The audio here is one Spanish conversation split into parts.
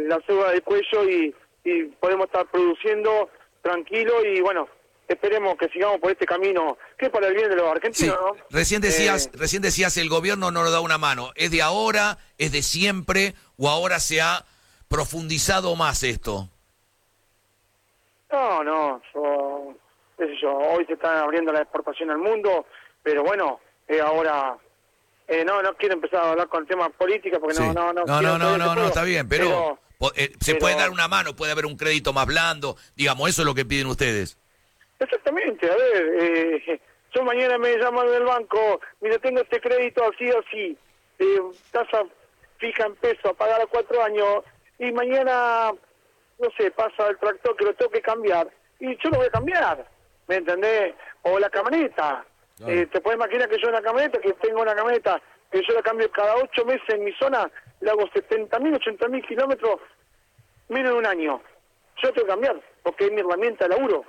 la soga del cuello y podemos estar produciendo tranquilo y bueno, esperemos que sigamos por este camino, que es para el bien de los argentinos, Sí. ¿no? Recién decías el gobierno no nos da una mano. ¿Es de ahora, es de siempre o ahora se ha profundizado más esto? No, qué sé yo, hoy se está abriendo la exportación al mundo, pero bueno, ahora no quiero empezar a hablar con el tema política porque Sí. no, está bien, pero se puede dar una mano, puede haber un crédito más blando, digamos, eso es lo que piden ustedes. Exactamente, a ver, yo mañana me llaman del banco, mira, tengo este crédito así o así, tasa fija en peso, a pagar a 4 años, y mañana, no sé, pasa el tractor que lo tengo que cambiar, y yo lo voy a cambiar, ¿me entendés? O la camioneta, te puedes imaginar que yo una camioneta, que tengo una camioneta, que yo la cambio cada 8 meses en mi zona, le hago 70.000, 80.000 kilómetros, menos de un año, yo tengo que cambiar, porque es mi herramienta de laburo.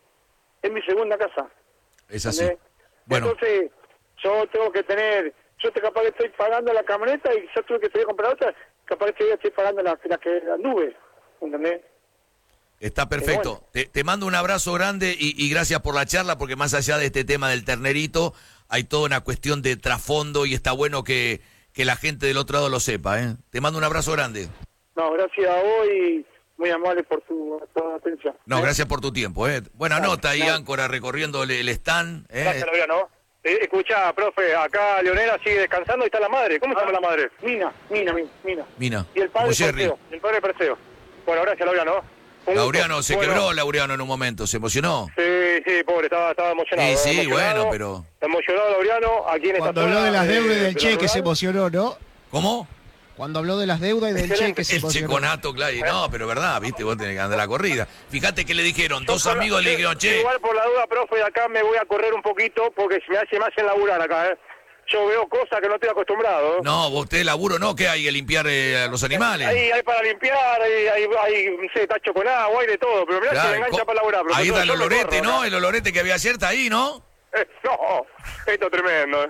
Es mi segunda casa. Es así. ¿Entendés? Bueno. Entonces, yo tengo que tener, capaz que estoy pagando la camioneta y yo tuve que salir a comprar otra, capaz que estoy pagando la nube, ¿entendés? Está perfecto. Bueno. Te mando un abrazo grande y gracias por la charla, porque más allá de este tema del ternerito, hay toda una cuestión de trasfondo y está bueno que la gente del otro lado lo sepa, ¿eh? Te mando un abrazo grande. No, gracias a vos y muy amable por tu atención. No, gracias por tu tiempo, ¿eh? Buena nota ahí, Áncora, recorriendo el stand. Gracias, Laureano. Escuchá, profe, acá Leonela sigue descansando y está la madre. ¿Cómo se llama la madre? Mina. Mina. Y el padre Perseo. El padre Perseo. Bueno, gracias, Laureano. Laureano, se quebró Laureano en un momento, ¿se emocionó? Sí, pobre, estaba emocionado. Sí, emocionado, bueno, pero... Emocionado Laureano, aquí en Cuando esta habló de las deudas y del de cheque rural. se emocionó, ¿no? ¿Cómo? Cuando habló de las deudas y del cheque se El emocionó. checonato, claro, y no, pero verdad, viste, vos tenés que andar a la corrida. Fíjate que le dijeron, dos Yo, amigos le dijeron, che... Igual por la duda, profe, de acá me voy a correr un poquito porque me hacen laburar acá, Yo veo cosas que no estoy acostumbrado. No, usted laburo no, ¿qué hay que limpiar a los animales? Hay para limpiar, hay no sé, tacho con agua, hay de todo, pero mirá Claro, que me engancha para laburar. ahí está el yo me olorete, corro, ¿no? El olorete que había ayer está ahí, ¿no? No, esto es tremendo.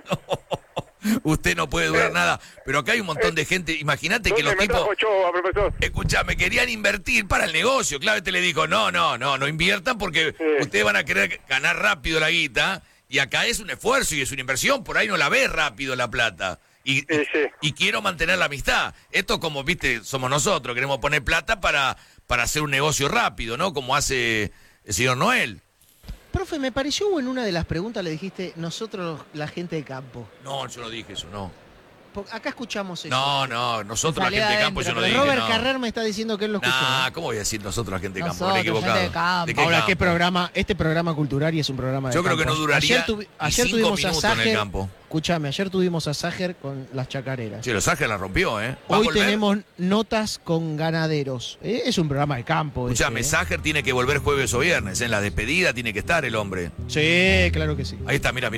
Usted no puede durar nada. Pero acá hay un montón de gente. Imagínate que los me tipos... trajo Choa, profesor. Escuchame, querían invertir para el negocio. Claro, este le dijo, no inviertan porque ustedes van a querer ganar rápido la guita. Y acá es un esfuerzo y es una inversión. Por ahí no la ves rápido la plata. Y quiero mantener la amistad. Esto como, viste, somos nosotros. Queremos poner plata para hacer un negocio rápido, ¿no? Como hace el señor Noel. Profe, me pareció en una de las preguntas le dijiste, nosotros, la gente de campo. No, yo no dije eso, no. Acá escuchamos eso. No, nosotros la gente de campo yo no dije. Robert no. Carrer me está diciendo que él lo escuchó. ¿Cómo voy a decir nosotros la gente de campo? Nosotros, equivocado. gente de campo. ¿De qué Ahora, campo? ¿qué programa? Este programa cultural y es un programa de Yo creo que campo. no duraría Ayer 5 tuvimos a minutos en el Sager. campo. Escuchame, ayer tuvimos a Sager con las chacareras. Che, Los Ángeles la rompió, ¿eh? ¿Va a Hoy volver? tenemos notas con ganaderos. Es un programa de campo. Escuchame, Sager tiene que volver jueves o viernes. En la despedida tiene que estar el hombre. Sí, claro que sí. Ahí está, mira.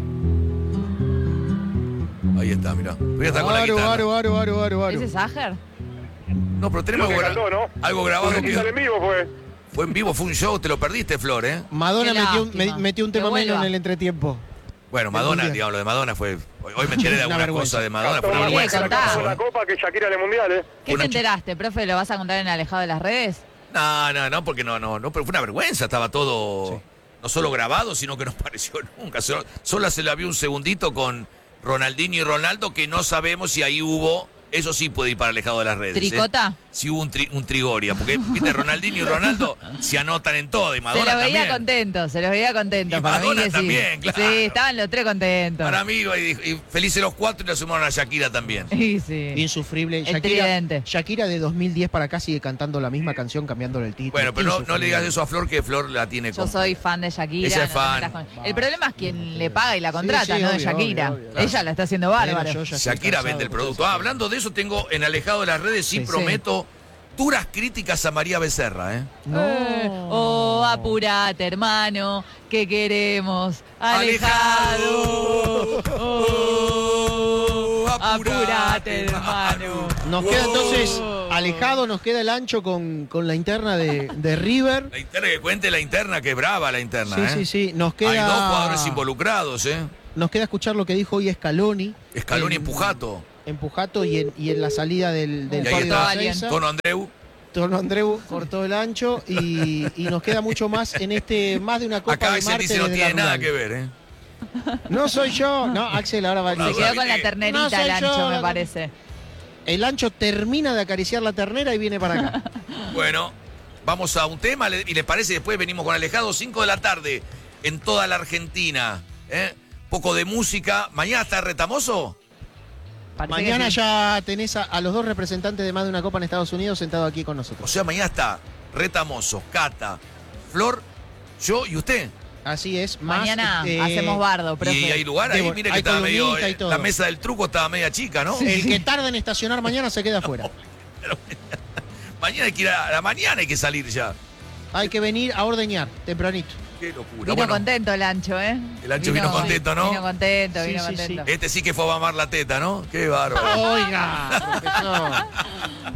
Ahí está, mira. Voy a estar con la guitarra. Aro. ¿Ese es Sager? No, pero tenemos Lo que cantó, ¿no? algo grabado. Porque sale en vivo, pues. Fue en vivo, fue un show, te lo perdiste, Flor, ¿eh? Madonna Qué lástima. metió un Que tema menos vuelva. en el entretiempo. Bueno, Madonna, Mundial. digamos, lo de Madonna fue... Hoy me enteré de Una alguna vergüenza. cosa de Madonna, fue una Cantó vergüenza. más lo que contá. pasó, con la ¿eh? copa que Shakira en el mundial, ¿Qué Una te ch- enteraste, profe? ¿Lo vas a contar en Alejado de las Redes? No, porque no, pero fue una vergüenza, estaba todo no solo grabado, sino que no apareció nunca. Solo se la vio un segundito con Ronaldinho y Ronaldo, que no sabemos si ahí hubo, eso sí puede ir para alejado de las redes. ¿Tricota? Si hubo un Trigoria, porque viste, Ronaldinho y Ronaldo se anotan en todo, y Se Madonna los veía también. contentos, se los veía contentos. Y para mí Madonna que sí. también, claro. Sí, estaban los tres contentos. Para mí, y felices los cuatro, y le sumaron a Shakira también. Sí, sí. Insufrible. El tridente. Shakira de 2010 para acá sigue cantando la misma canción, cambiándole el título. Bueno, pero no le Insufrible. digas eso a Flor, que Flor la tiene Yo con... soy fan de Shakira. Ella es no te fan. metas con- El problema es quien le paga y la contrata, sí, no de obvio, Shakira. obvio. Ella la está haciendo bárbaro. Yo ya estoy Shakira cansado vende el de producto. todo eso. Hablando de eso, tengo en alejado de las redes, sí Sí, prometo, duras críticas a María Becerra, ¿eh? Oh, apurate, hermano, que queremos alejado. Oh, apurate, hermano. Nos queda entonces alejado, nos queda el ancho con la interna de River. La interna, que cuente la interna, que brava la interna, ¿eh? Sí. Nos Hay queda, dos jugadores involucrados, ¿eh? Nos queda escuchar lo que dijo hoy Scaloni. Scaloni en Empujato. Empujato y en la salida del Y ahí podio está de defensa. Tono Andreu. Tono Andreu cortó el ancho y nos queda mucho más en este más de una copa Acá de Axel Marte dice no desde tiene la nada rural. que ver, ¿eh? No soy yo. No, Axel ahora va a Se decir. quedó con la No ternerita soy el ancho, yo, me la- parece. El ancho termina de acariciar la ternera y viene para acá. Bueno, vamos a un tema y les parece, después venimos con Alejado, 5 de la tarde en toda la Argentina. Poco de música. ¿Mañana está Retamoso? Parece que Mañana sí. ya tenés a los dos representantes de más de una copa en Estados Unidos sentados aquí con O nosotros. sea, mañana está Retamoso, Cata, Flor, yo y usted. Así es. Más, Mañana hacemos bardo, profe. Y hay lugar ahí, Debo- mire que hay estaba medio. columnita y todo. La mesa del truco estaba media chica, ¿no? El que tarda en estacionar mañana se queda afuera. Mañana hay que ir a la mañana, hay que salir ya. Hay que venir a ordeñar tempranito. Qué locura. Vino Bueno, contento el ancho, ¿eh? El ancho vino contento, ¿no? Vino contento, Sí, vino sí, sí. contento. este sí que fue a mamar la teta, ¿no? Qué bárbaro. Oiga, profesor.